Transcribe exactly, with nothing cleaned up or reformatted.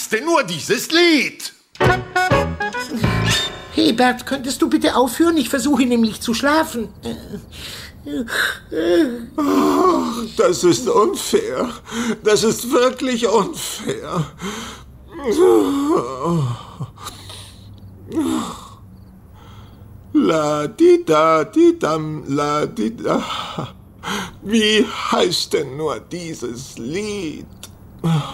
denn nur dieses Lied? Hebert, könntest du bitte aufhören? Ich versuche nämlich zu schlafen. Oh, das ist unfair. Das ist wirklich unfair. La di da di dam la di da. Wie heißt denn nur dieses Lied?